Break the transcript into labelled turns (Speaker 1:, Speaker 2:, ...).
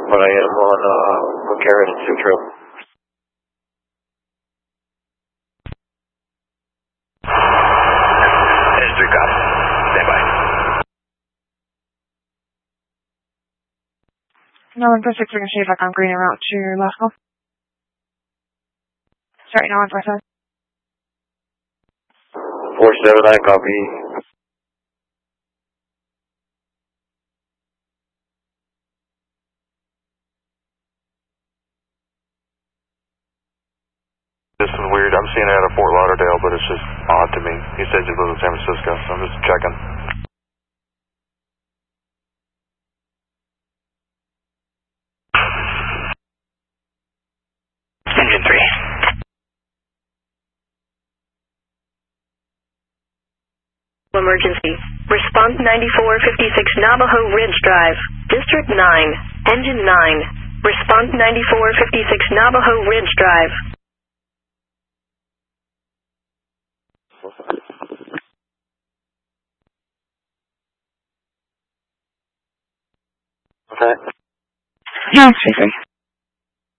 Speaker 1: but I am on McCarran and Sutro.
Speaker 2: Entry cop. Stand by.
Speaker 3: No, I'm 6, we're going to see if I can green her out to your last call. Sorry, no, I'm 47.
Speaker 1: 47, I copy.
Speaker 2: This is weird. I'm seeing it out of Fort Lauderdale, but it's just odd to me. He says he lives in San Francisco, so I'm just checking. Engine 3.
Speaker 4: Emergency. Response 9456 Navajo Ridge Drive. District 9. Engine 9. Response 9456 Navajo Ridge Drive.
Speaker 1: Okay.
Speaker 3: No, it's 3.